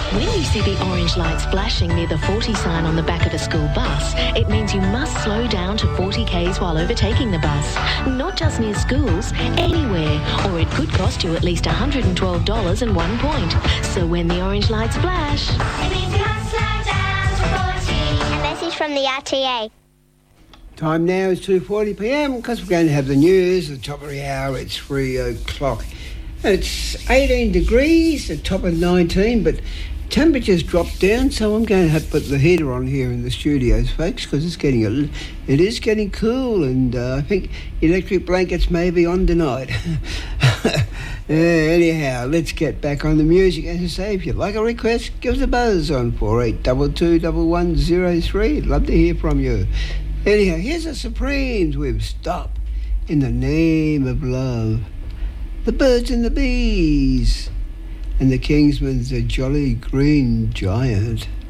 When you see the orange lights flashing near the 40 sign on the back of a school bus, it means you must slow down to 40 k's while overtaking the bus. Not just near schools, anywhere, or it could cost you at least $112 and 1 point. So when the orange lights flash, it means you must slow down to 40. A message from the RTA. Time now is 2:40pm because we're going to have the news at the top of the hour. It's 3 o'clock. It's 18 degrees, the top of 19, but temperature's dropped down, so I'm going to have to put the heater on here in the studios, folks, because it is getting cool, and I think electric blankets may be on tonight. Anyhow, let's get back on the music. As I say, if you'd like a request, give us a buzz on 48221103. I'd love to hear from you. Anyhow, here's the Supremes with Stop in the Name of Love. The Birds and the Bees. And the Kingsmen's A Jolly Green Giant.